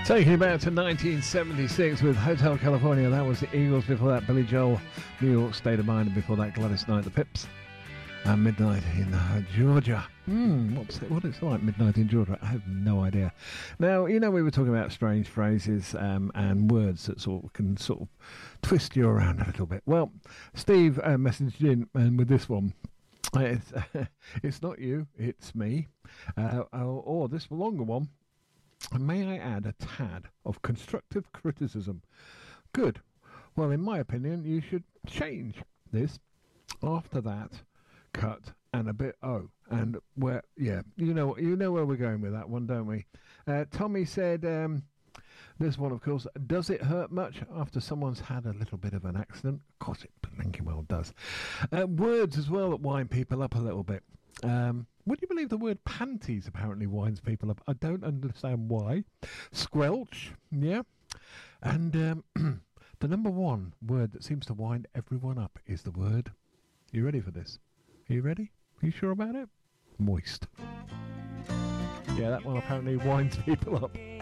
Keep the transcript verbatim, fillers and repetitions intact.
Taking you back to nineteen seventy-six with Hotel California. That was the Eagles. Before that, Billy Joel, New York State of Mind. And before that, Gladys Knight, the Pips. And Midnight in uh, Georgia. Hmm, what's it, what it's like, Midnight in Georgia? I have no idea. Now, you know, we were talking about strange phrases um, and words that sort of can sort of twist you around a little bit. Well, Steve uh, messaged in and with this one. It's, uh, it's not you, it's me. Uh, or, or this longer one. May I add a tad of constructive criticism? Good. Well, in my opinion, you should change this. After that, cut and a bit oh, and where yeah, you know you know where we're going with that one, don't we? Uh, Tommy said, um, this one, of course. Does it hurt much after someone's had a little bit of an accident? Of course, it blinking well does. Uh, words as well that wind people up a little bit. Um, Would you believe the word panties apparently winds people up? I don't understand why. Squelch, yeah. And um, the number one word that seems to wind everyone up is the word... You ready for this? Are you ready? Are you sure about it? Moist. Yeah, that one apparently winds people up.